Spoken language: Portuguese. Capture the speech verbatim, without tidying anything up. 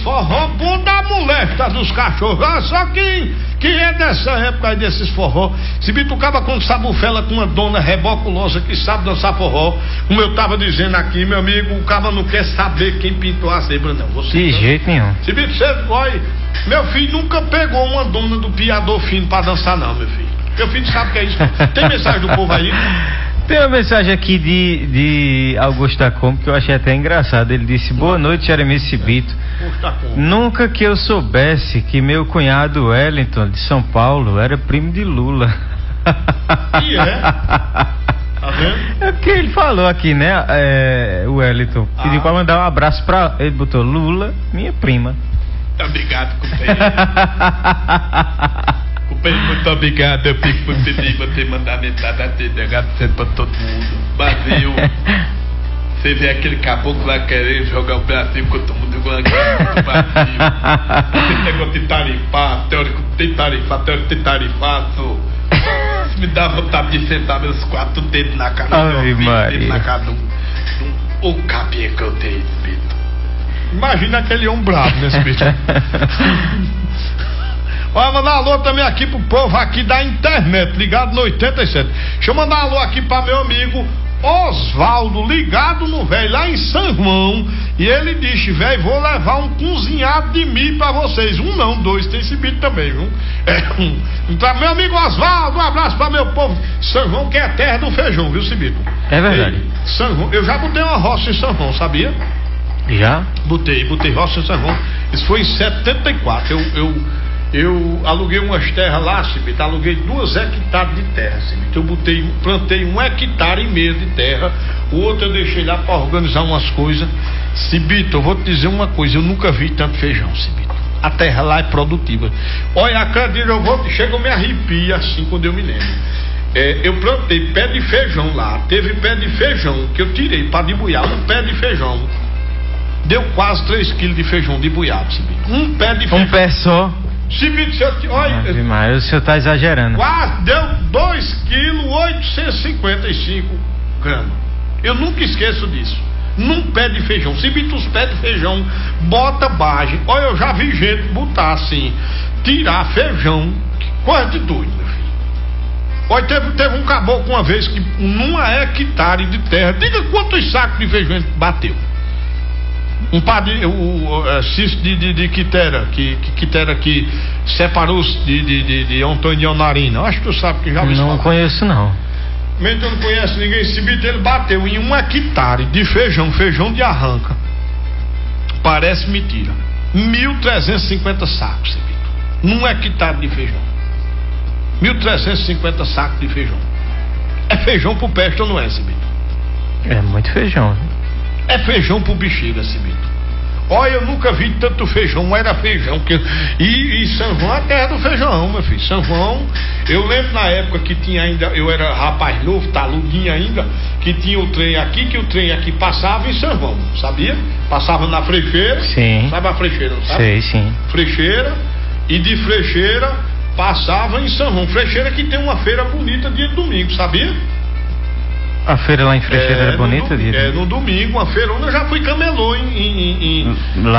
Forró bom da molesta dos cachorros. Ah, só quem, quem é dessa época aí desses forró. Se bitucava com sabufela com uma dona reboculosa que sabe dançar forró. Como eu tava dizendo aqui, meu amigo, o cara não quer saber quem pintou a zebra, não. Você, de não. jeito nenhum. Se bitu, você olha, meu filho nunca pegou uma dona do piador fino pra dançar, não, meu filho. Meu filho sabe o que é isso. Tem mensagem do povo aí? Tem uma mensagem aqui de, de Augusto da Combo que eu achei até engraçado. Ele disse: boa noite, Jeremias Cibito. Nunca que eu soubesse que meu cunhado Wellington de São Paulo era primo de Lula. E é? Tá vendo? É porque ele falou aqui, né? É, o Wellington pediu ah. pra mandar um abraço pra ele, botou Lula, minha prima. Muito obrigado, companheiro. Companheiro, muito obrigado. Eu fico muito feliz de ter mandado mensagem agradecendo pra todo mundo. Brasil. Você vê aquele caboclo lá querendo jogar o Brasil contra o mundo igual a guerra do Brasil. Esse negócio de tarifar, teórico tem tarifar, teórico tem tarifaço. Isso me dá vontade de sentar meus quatro dedos na cara do meu filho, na cara do. O cabinho que eu tenho, Bito. Imagina aquele homem bravo nesse bicho. Olha, mandar um alô também aqui pro povo aqui da internet, ligado no oitenta e sete. Deixa eu mandar um alô aqui pra meu amigo Osvaldo, ligado no velho, lá em São João. E ele disse: velho, vou levar um cozinhado de milho pra vocês. Um não, dois, tem esse bicho também, viu? É, um. Então, meu amigo Osvaldo, um abraço pra meu povo. São João, que é a terra do feijão, viu, Cibito? É verdade. Ei, São João, eu já botei uma roça em São João, sabia? Já? Botei, botei roça em São João. Isso foi em setenta e quatro. Eu. eu Eu aluguei umas terras lá, Cibito, aluguei duas hectares de terra, Cibito. Eu botei, plantei um hectare e meio de terra, o outro eu deixei lá para organizar umas coisas. Cibito, eu vou te dizer uma coisa, eu nunca vi tanto feijão, Cibito. A terra lá é produtiva. Olha, a candeira, eu vou, chega, eu me arrepio assim quando eu me lembro. É, eu plantei pé de feijão lá, teve pé de feijão que eu tirei para debuiar, um pé de feijão. Deu quase três quilos de feijão debuiado, Cibito. Um pé de feijão. Um pé só. Cibito, se eu te... Olha, ah, mas o senhor está exagerando. Quase deu dois quilos oitocentos e cinquenta e cinco gramas. Eu nunca esqueço disso. Num pé de feijão. Cibito, os pés de feijão, bota base. Olha, eu já vi gente botar assim, tirar feijão, coisa de doido, meu filho. Olha, teve, teve um caboclo uma vez que, numa hectare de terra, diga quantos sacos de feijão ele bateu. Um padre, o, o Cício de, de, de Quitera, que, que Quitera que separou-se de, de, de, de Antônio de Onarina. Acho que tu sabe que já ouviu. Não conheço, não. Mas tu não conhece ninguém. Cibito, ele bateu em um hectare de feijão, feijão de arranca. Parece mentira. mil trezentos e cinquenta sacos, Cibito. Num hectare de feijão. mil trezentos e cinquenta sacos de feijão. É feijão pro peste ou não é, Cibito? É muito feijão. É feijão pro bexiga, Cibito. Olha, eu nunca vi tanto feijão, era feijão. Que... E, e São João é a terra do feijão, meu filho. São João, eu lembro na época que tinha ainda, eu era rapaz novo, taludinho ainda, que tinha o trem aqui, que o trem aqui passava em São João, sabia? Passava na Frecheira. Sim. Sabe a Frecheira, não sabe? Sei, sim. Frecheira, e de Frecheira passava em São João. Frecheira que tem uma feira bonita dia de domingo, sabia? A feira lá em Frecheira é, era bonita, no, dia? É, no domingo, uma feira onde eu já fui camelô em, em, em, lá